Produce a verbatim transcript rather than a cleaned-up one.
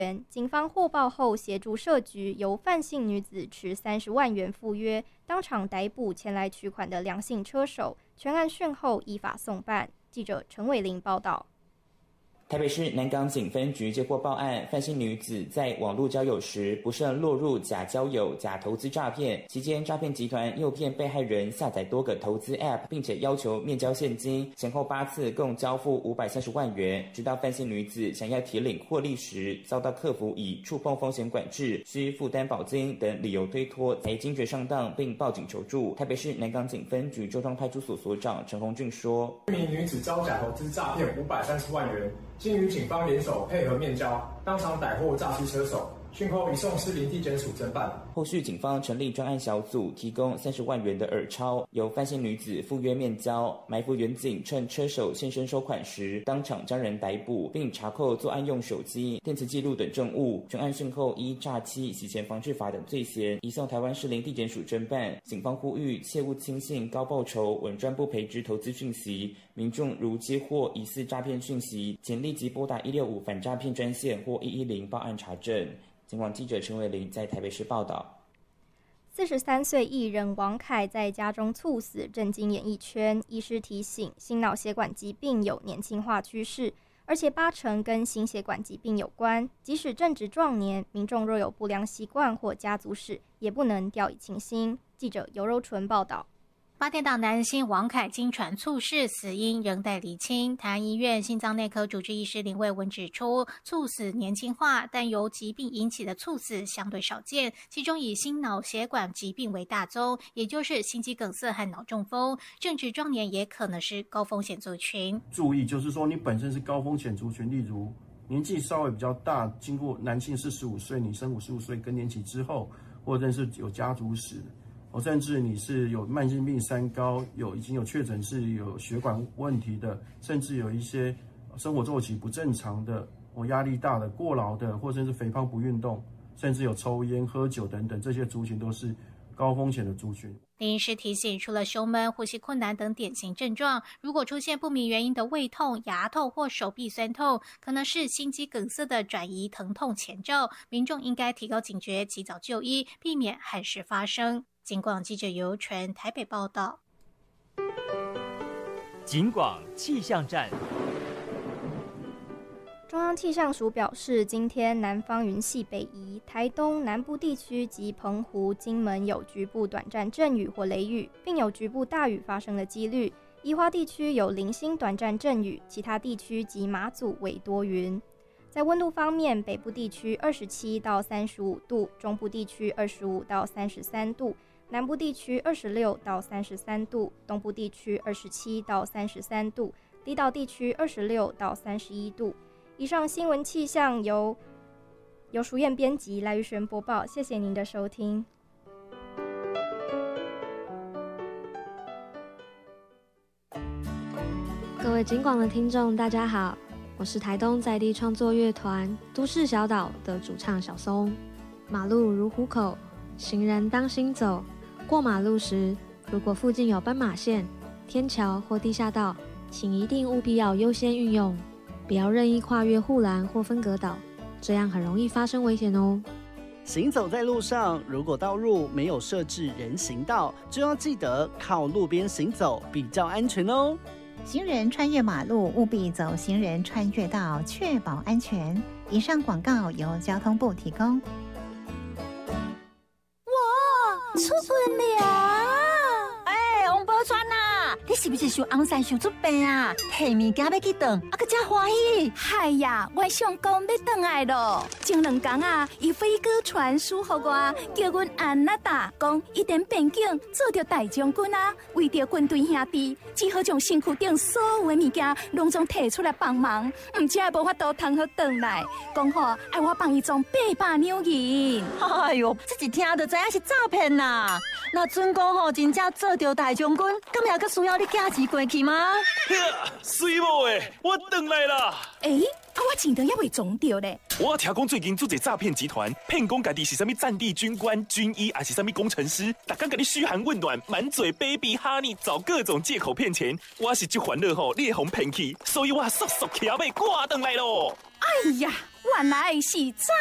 警方获报后协助设局，由范姓女子持三十万元赴约，当场逮捕前来取款的梁姓车手，全案讯后依法送办。记者陈伟玲报道。 台北市南港警分局接获报案，范姓女子在网络交友时不慎落入假交友、假投资诈骗，期间诈骗集团诱骗被害人下载多个投资 App， 并且要求面交现金，前后八次共交付五百三十万元。直到范姓女子想要提领获利时，遭到客服以触碰风险管制、需负担保金等理由推脱，才惊觉上当，并报警求助。台北市南港警分局周庄派出所所长陈宏俊说：“ 一名女子遭假投资诈骗五百三十万元。”经与警方联手配合面交，当场逮获诈欺车手，讯后移送士林地检署侦办。 后续警方成立专案小组，提供三十万元的耳钞，由范姓女子赴约面交，埋伏远警趁车手现身收款时，当场将人逮捕，并查扣作案用手机、电磁记录等证物。全案讯后依诈欺、洗钱防治法等罪嫌，移送台湾士林地检署侦办。警方呼吁切勿轻信高报酬、稳赚不赔之投资讯息，民众如接获疑似诈骗讯息，请立即拨打一六五反诈骗专线或一一零报案查证。警广记者陈伟玲在台北市报道。 四十三岁艺人王凯在家中猝死，震惊演艺圈。医师提醒，心脑血管疾病有年轻化趋势，而且八成跟心血管疾病有关。即使正值壮年，民众若有不良习惯或家族史，也不能掉以轻心。记者尤柔纯报道。 八点档男星王凯经传猝逝，死因仍待厘清。台安医院心脏内科主治医师林卫文指出，猝死年轻化，但由疾病引起的猝死相对少见，其中以心脑血管疾病为大宗，也就是心肌梗塞和脑中风。正值壮年也可能是高风险族群。 注意，就是说你本身是高风险族群，例如年纪稍微比较大，经过男性四十五岁、女生五十五岁更年期之后，或者是有家族史。哦，甚至你是有慢性病、三高，有已经有确诊是有血管问题的，甚至有一些生活作息不正常的，哦，压力大的、过劳的，或者是肥胖不运动，甚至有抽烟、喝酒等等，这些族群都是高风险的族群。 林医师提醒，除了胸闷、呼吸困难等典型症状，如果出现不明原因的胃痛、牙痛或手臂酸痛，可能是心肌梗塞的转移疼痛前兆，民众应该提高警觉，及早就医，避免憾事发生。警广记者尤纯台北报道。 警广气象站。 中央气象署表示，今天南方云系北移，台东南部地区及澎湖、金门有局部短暂阵雨或雷雨，并有局部大雨发生的几率。宜花地区有零星短暂阵雨，其他地区及马祖为多云。在温度方面，北部地区二十七到三十五度，中部地区二十五到三十三度，南部地区二十六到三十三度，东部地区二十七到三十三度，离岛地区二十六到三十一度。以上新闻气象由由淑燕编辑，赖玉璇播报。谢谢您的收听。 各位警广的听众，大家好，我是台东在地创作乐团都市小岛的主唱小松。马路如虎口，行人当心走。过马路时，如果附近有斑马线、天桥或地下道，请一定务必要优先运用，不要任意跨越护栏或分隔岛，这样很容易发生危险哦。 行走在路上，如果道路没有设置人行道，就要记得靠路边行走比较安全哦。 行人穿越马路务必走行人穿越道，确保安全。以上广告由交通部提供。 哇，出分了！哎，王宝钏呐，你是不是想红山想出病啊？摕物件要去转，啊个真欢喜。嗨呀，我上公要转来咯。前两天啊，伊飞鸽传书给我，叫阮安那达讲，一点边境做着大将军啊，为着军队兄弟，只好将身躯顶所有的物件拢总摕出来帮忙，唔只无法度通好转来。讲好爱我帮伊装八百两银。 哎哟，这一听就知影是诈骗啦！那准讲吼，真正做着大将军，咁也佫需要你寄钱过去吗？ 水某的，我转来啦！ 诶、欸，啊，我钱都还未装着咧。 我听讲最近做一诈骗集团，骗讲家己是啥物战地军官、军医，还是啥物工程师，逐天甲你嘘寒问暖，满嘴 baby honey， 找各种借口骗钱。我是这烦恼吼，你会互骗去，所以我速速起尾挂转来咯。 哎呀， 原来是诈